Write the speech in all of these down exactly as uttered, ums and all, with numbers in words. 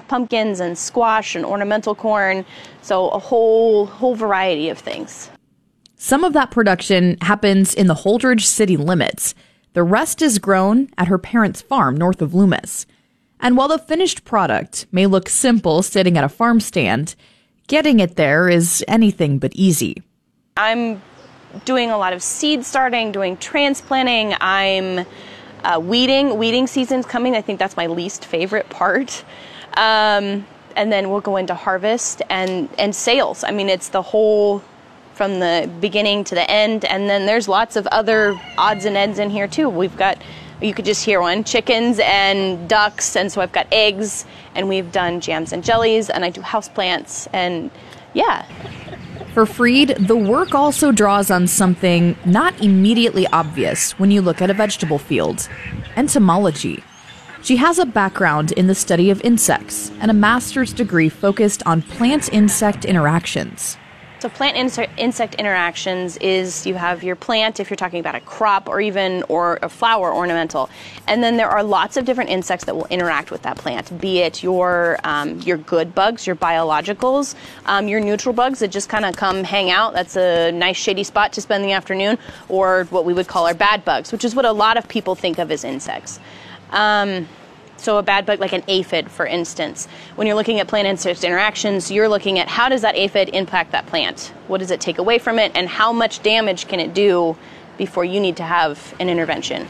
have pumpkins and squash and ornamental corn, so a whole whole variety of things. Some of that production happens in the Holdrege city limits. The rest is grown at her parents' farm north of Loomis. And while the finished product may look simple sitting at a farm stand, getting it there is anything but easy. I'm doing a lot of seed starting, doing transplanting. I'm uh, weeding. Weeding season's coming. I think that's my least favorite part. Um, and then we'll go into harvest and, and sales. I mean, it's the whole from the beginning to the end. And then there's lots of other odds and ends in here too. We've got, you could just hear one, chickens and ducks. And so I've got eggs, and we've done jams and jellies, and I do houseplants, and yeah. For Freed, the work also draws on something not immediately obvious when you look at a vegetable field: entomology. She has a background in the study of insects and a master's degree focused on plant-insect interactions. So plant insect interactions is you have your plant, if you're talking about a crop or even or a flower ornamental, and then there are lots of different insects that will interact with that plant, be it your um, your good bugs, your biologicals, um, your neutral bugs that just kind of come hang out. That's a nice shady spot to spend the afternoon, or what we would call our bad bugs, which is what a lot of people think of as insects. Um, So a bad bug, like an aphid, for instance. When you're looking at plant-insect interactions, you're looking at how does that aphid impact that plant? What does it take away from it? And how much damage can it do before you need to have an intervention?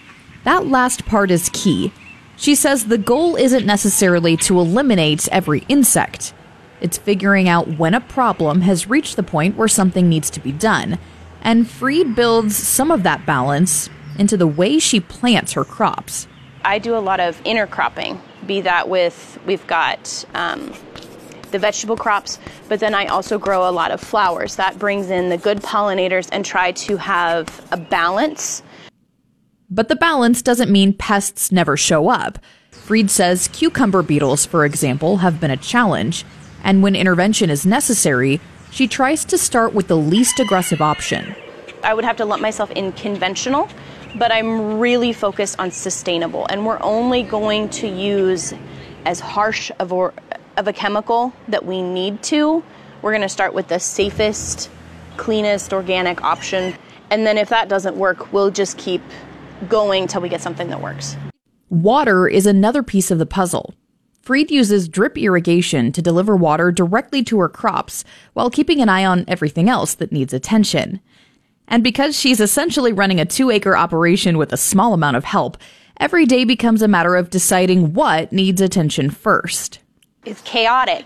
That last part is key. She says the goal isn't necessarily to eliminate every insect. It's figuring out when a problem has reached the point where something needs to be done. And Freed builds some of that balance into the way she plants her crops. I do a lot of intercropping, be that with, we've got um, the vegetable crops, but then I also grow a lot of flowers. That brings in the good pollinators and try to have a balance. But the balance doesn't mean pests never show up. Freed says cucumber beetles, for example, have been a challenge. And when intervention is necessary, she tries to start with the least aggressive option. I would have to lump myself in conventional, but I'm really focused on sustainable, and we're only going to use as harsh of, or, of a chemical that we need to. We're going to start with the safest, cleanest organic option, and then if that doesn't work, we'll just keep going till we get something that works. Water is another piece of the puzzle. Freed uses drip irrigation to deliver water directly to her crops while keeping an eye on everything else that needs attention. And because she's essentially running a two-acre operation with a small amount of help, every day becomes a matter of deciding what needs attention first. It's chaotic.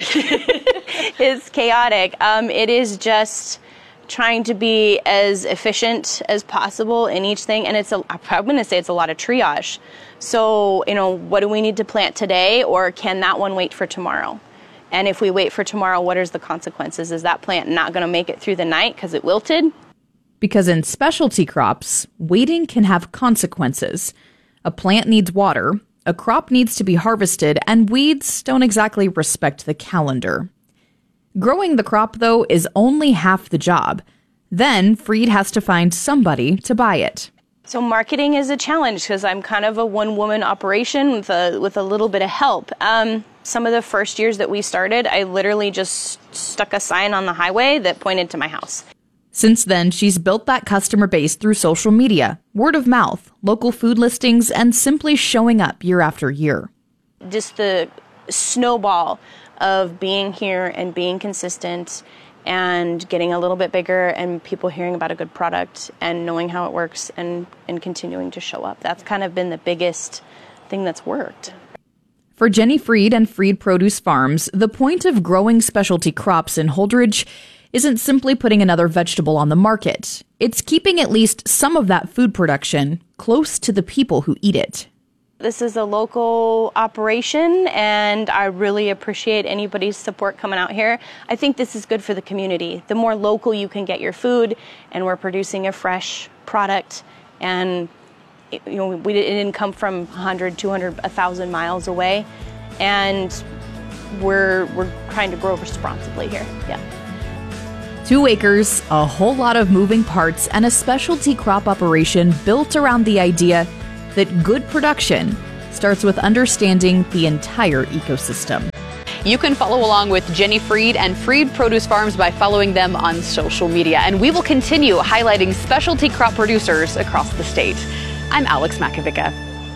It's chaotic. Um, it is just trying to be as efficient as possible in each thing. And it's a, I'm going to say it's a lot of triage. So, you know, what do we need to plant today, or can that one wait for tomorrow? And if we wait for tomorrow, what is the consequences? Is that plant not going to make it through the night because it wilted? Because in specialty crops, waiting can have consequences. A plant needs water, a crop needs to be harvested, and weeds don't exactly respect the calendar. Growing the crop, though, is only half the job. Then Freed has to find somebody to buy it. So marketing is a challenge because I'm kind of a one-woman operation with a, with a little bit of help. Um, some of the first years that we started, I literally just stuck a sign on the highway that pointed to my house. Since then, she's built that customer base through social media, word of mouth, local food listings, and simply showing up year after year. Just the snowball of being here and being consistent and getting a little bit bigger and people hearing about a good product and knowing how it works and, and continuing to show up. That's kind of been the biggest thing that's worked. For Jenny Freed and Freed Produce Farms, the point of growing specialty crops in Holdrege isn't simply putting another vegetable on the market. It's keeping at least some of that food production close to the people who eat it. This is a local operation, and I really appreciate anybody's support coming out here. I think this is good for the community. The more local you can get your food, and we're producing a fresh product, and it, you know, we it didn't come from one hundred, two hundred, one thousand miles away, and we're we're trying to grow responsibly here. Yeah. Two acres, a whole lot of moving parts, and a specialty crop operation built around the idea that good production starts with understanding the entire ecosystem. You can follow along with Jenny Freed and Freed Produce Farms by following them on social media. And we will continue highlighting specialty crop producers across the state. I'm Alex Makovica.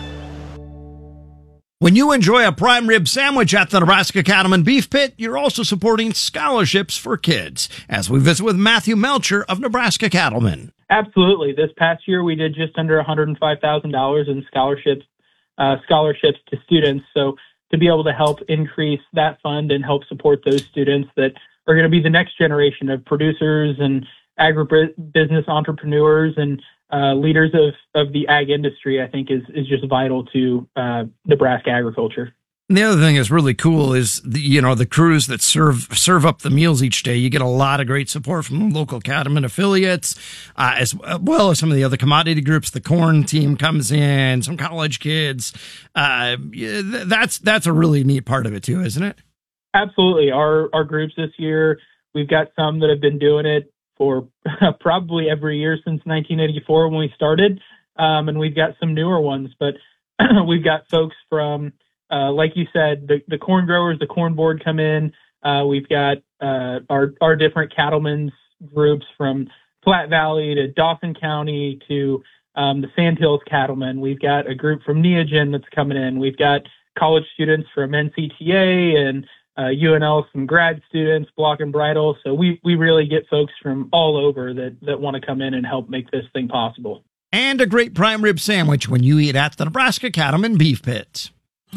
When you enjoy a prime rib sandwich at the Nebraska Cattlemen Beef Pit, you're also supporting scholarships for kids, as we visit with Matthew Melcher of Nebraska Cattlemen. Absolutely. This past year, we did just under one hundred five thousand dollars in scholarships, uh, scholarships to students. So to be able to help increase that fund and help support those students that are going to be the next generation of producers and agribusiness entrepreneurs and uh, leaders of, of the ag industry, I think is, is just vital to uh, Nebraska agriculture. And the other thing that's really cool is, the, you know, the crews that serve serve up the meals each day. You get a lot of great support from local Cattlemen affiliates, uh, as well as some of the other commodity groups. The corn team comes in, some college kids. Uh, that's that's a really neat part of it too, isn't it? Absolutely. Our our groups this year, we've got some that have been doing it for probably every year since nineteen eighty-four when we started, um, and we've got some newer ones. But we've got folks from Uh, like you said, the, the corn growers, the corn board come in. Uh, we've got uh, our our different cattlemen's groups from Platte Valley to Dawson County to um, the Sandhills Cattlemen. We've got a group from Neogen that's coming in. We've got college students from N C T A and uh, U N L, some grad students, Block and Bridle. So we we really get folks from all over that that want to come in and help make this thing possible. And a great prime rib sandwich when you eat at the Nebraska Cattlemen Beef Pit.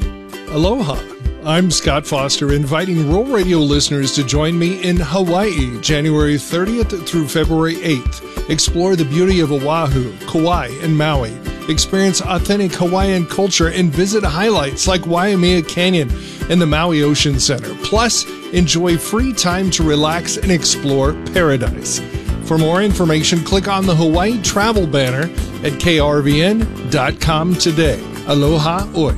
Aloha. I'm Scott Foster, inviting Rural Radio listeners to join me in Hawaii, January thirtieth through February eighth. Explore the beauty of Oahu, Kauai, and Maui. Experience authentic Hawaiian culture and visit highlights like Waimea Canyon and the Maui Ocean Center. Plus, enjoy free time to relax and explore paradise. For more information, click on the Hawaii travel banner at K R V N dot com today. Aloha oi.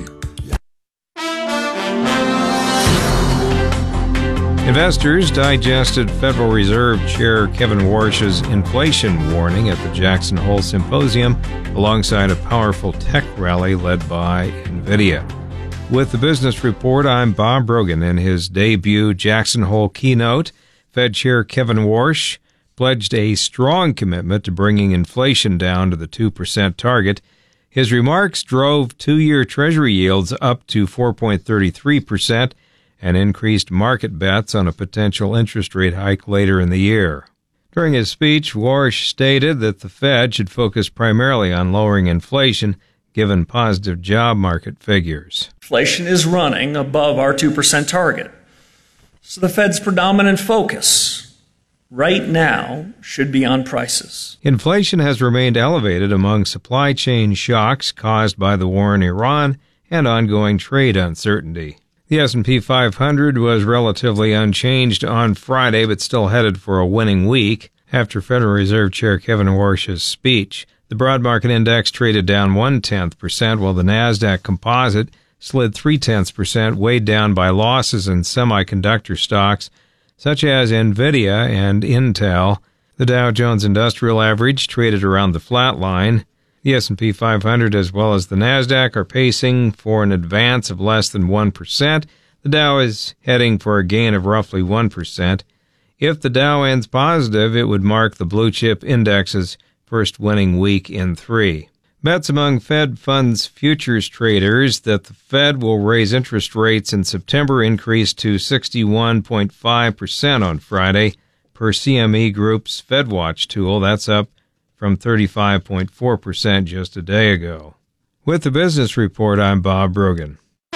Investors digested Federal Reserve Chair Kevin Warsh's inflation warning at the Jackson Hole Symposium alongside a powerful tech rally led by NVIDIA. With the Business Report, I'm Bob Brogan. In his debut Jackson Hole keynote, Fed Chair Kevin Warsh pledged a strong commitment to bringing inflation down to the two percent target. His remarks drove two-year Treasury yields up to four point three three percent, and increased market bets on a potential interest rate hike later in the year. During his speech, Warsh stated that the Fed should focus primarily on lowering inflation, given positive job market figures. Inflation is running above our two percent target. So the Fed's predominant focus right now should be on prices. Inflation has remained elevated among supply chain shocks caused by the war in Iran and ongoing trade uncertainty. The S and P five hundred was relatively unchanged on Friday, but still headed for a winning week after Federal Reserve Chair Kevin Warsh's speech. The broad market index traded down one-tenth percent, while the NASDAQ composite slid three-tenths percent, weighed down by losses in semiconductor stocks such as NVIDIA and Intel. The Dow Jones Industrial Average traded around the flat line. The S and P five hundred as well as the NASDAQ are pacing for an advance of less than one percent. The Dow is heading for a gain of roughly one percent. If the Dow ends positive, it would mark the blue chip index's first winning week in three. Bets among Fed funds futures traders that the Fed will raise interest rates in September increased to sixty-one point five percent on Friday per C M E Group's FedWatch tool. That's up from thirty-five point four percent just a day ago. With the Business Report, I'm Bob Brogan.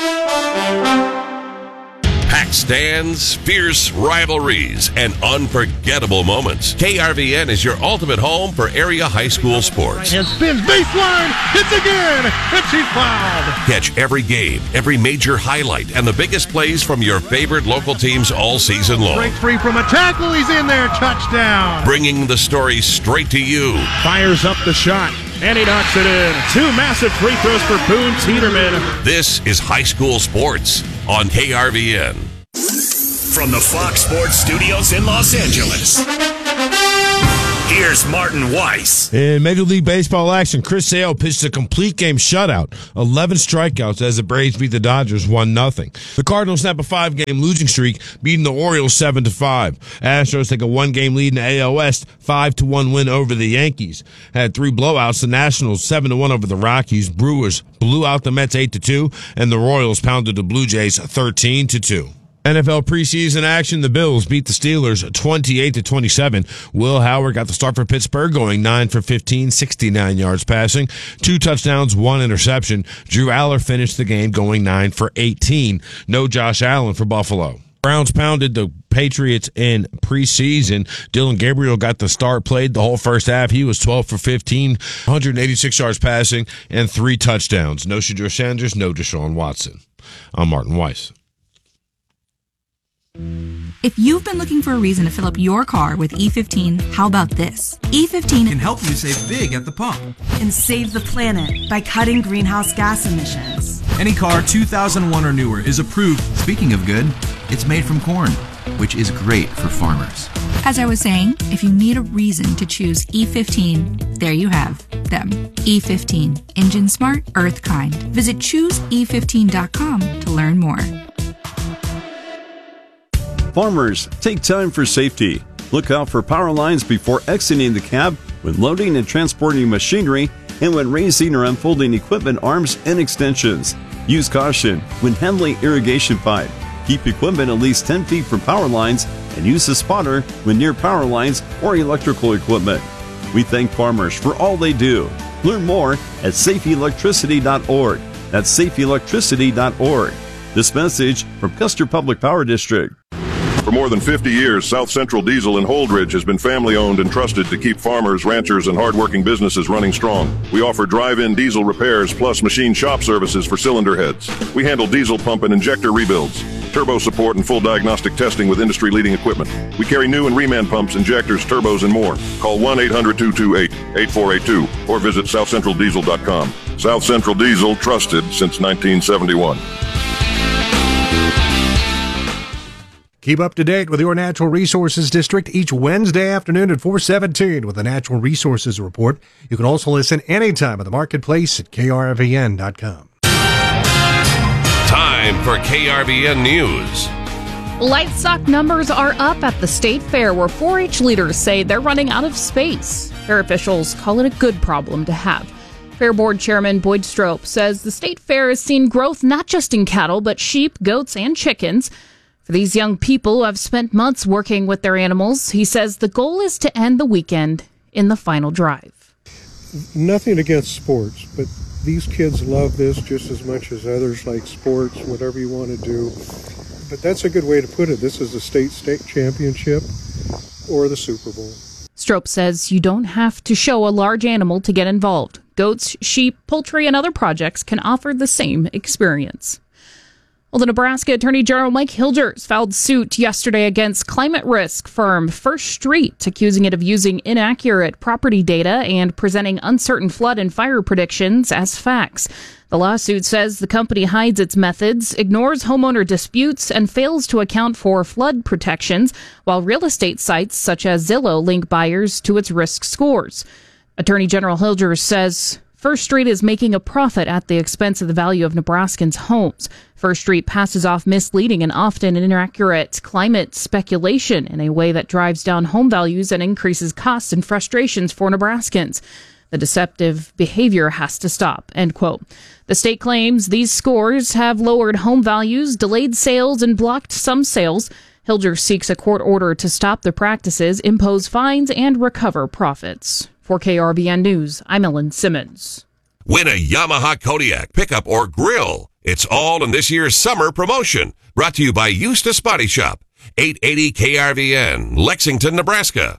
Packed stands, fierce rivalries, and unforgettable moments. K R V N is your ultimate home for area high school sports. And spins baseline, hits again, and she's fouled. Catch every game, every major highlight, and the biggest plays from your favorite local teams all season long. Breaks free from a tackle, he's in there, touchdown. Bringing the story straight to you. Fires up the shot, and he knocks it in. Two massive free throws for Boone Teeterman. This is high school sports on K R V N. From the Fox Sports Studios in Los Angeles, Here's Martin Weiss. In Major League Baseball action, Chris Sale pitched a complete game shutout, eleven strikeouts as the Braves beat the Dodgers one nothing. The Cardinals snap a five-game losing streak, beating the Orioles seven to five. Astros take a one-game lead in the A L West, five to one win over the Yankees. Had three blowouts, the Nationals seven to one over the Rockies. Brewers blew out the Mets eight to two, and the Royals pounded the Blue Jays thirteen to two. N F L preseason action, the Bills beat the Steelers twenty-eight to twenty-seven. Will Howard got the start for Pittsburgh, going nine for fifteen, sixty-nine yards passing, two touchdowns, one interception. Drew Aller finished the game going nine for eighteen. No Josh Allen for Buffalo. Browns pounded the Patriots in preseason. Dylan Gabriel got the start, played the whole first half. He was twelve for fifteen, one hundred eighty-six yards passing, and three touchdowns. No Shedeur Sanders, no Deshaun Watson. I'm Martin Weiss. If you've been looking for a reason to fill up your car with E fifteen, how about this? E fifteen can help you save big at the pump and save the planet by cutting greenhouse gas emissions. Any car two thousand one or newer is approved. Speaking of good, it's made from corn, which is great for farmers. As I was saying, if you need a reason to choose E fifteen, there you have them. E fifteen, engine smart, earth kind. Visit choose e fifteen dot com to learn more. Farmers, take time for safety. Look out for power lines before exiting the cab, when loading and transporting machinery, and when raising or unfolding equipment arms and extensions. Use caution when handling irrigation pipe. Keep equipment at least ten feet from power lines, and use a spotter when near power lines or electrical equipment. We thank farmers for all they do. Learn more at safe electricity dot org. That's safe electricity dot org. This message from Custer Public Power District. For more than fifty years, South Central Diesel in Holdridge has been family-owned and trusted to keep farmers, ranchers, and hardworking businesses running strong. We offer drive-in diesel repairs plus machine shop services for cylinder heads. We handle diesel pump and injector rebuilds, turbo support, and full diagnostic testing with industry-leading equipment. We carry new and reman pumps, injectors, turbos, and more. Call one eight hundred two two eight eight four eight two or visit south central diesel dot com. South Central Diesel, trusted since nineteen seventy-one. Keep up to date with your Natural Resources District each Wednesday afternoon at four seventeen with the Natural Resources Report. You can also listen anytime at the marketplace at K R V N dot com. Time for K R V N News. Livestock numbers are up at the state fair, where four H leaders say they're running out of space. Fair officials call it a good problem to have. Fair Board Chairman Boyd Strope says the state fair has seen growth not just in cattle, but sheep, goats, and chickens. For these young people who have spent months working with their animals, he says the goal is to end the weekend in the final drive. Nothing against sports, but these kids love this just as much as others like sports, whatever you want to do. But that's a good way to put it. This is a state state championship or the Super Bowl. Strope says you don't have to show a large animal to get involved. Goats, sheep, poultry, and other projects can offer the same experience. Well, the Nebraska Attorney General Mike Hilgers filed suit yesterday against climate risk firm First Street, accusing it of using inaccurate property data and presenting uncertain flood and fire predictions as facts. The lawsuit says the company hides its methods, ignores homeowner disputes, and fails to account for flood protections, while real estate sites such as Zillow link buyers to its risk scores. Attorney General Hilgers says First Street is making a profit at the expense of the value of Nebraskans' homes. First Street passes off misleading and often inaccurate climate speculation in a way that drives down home values and increases costs and frustrations for Nebraskans. The deceptive behavior has to stop, end quote. The state claims these scores have lowered home values, delayed sales, and blocked some sales. Hilgers seeks a court order to stop the practices, impose fines, and recover profits. For K R V N News, I'm Ellen Simmons. Win a Yamaha Kodiak pickup or grill. It's all in this year's summer promotion. Brought to you by Eustis Body Shop. eight eighty K R V N, Lexington, Nebraska.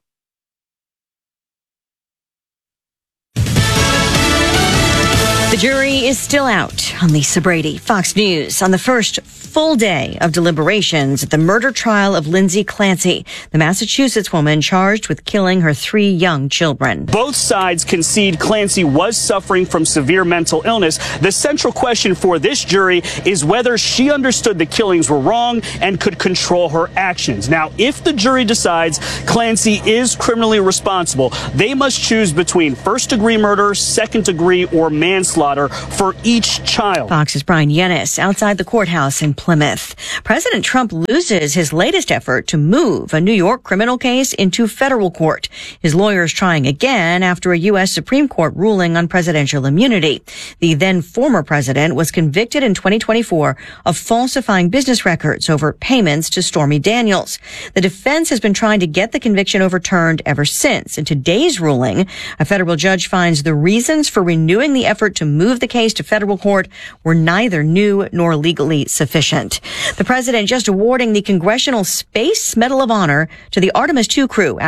The jury is still out on Lisa Brady. Fox News on the first full day of deliberations at the murder trial of Lindsay Clancy, the Massachusetts woman charged with killing her three young children. Both sides concede Clancy was suffering from severe mental illness. The central question for this jury is whether she understood the killings were wrong and could control her actions. Now, if the jury decides Clancy is criminally responsible, they must choose between first-degree murder, second-degree, or manslaughter for each child. Fox's Brian Yennis outside the courthouse in Plymouth. President Trump loses his latest effort to move a New York criminal case into federal court. His lawyers trying again after a U S Supreme Court ruling on presidential immunity. The then former president was convicted in twenty twenty-four of falsifying business records over payments to Stormy Daniels. The defense has been trying to get the conviction overturned ever since. In today's ruling, a federal judge finds the reasons for renewing the effort to move the case to federal court were neither new nor legally sufficient. The president just awarding the Congressional Space Medal of Honor to the Artemis two crew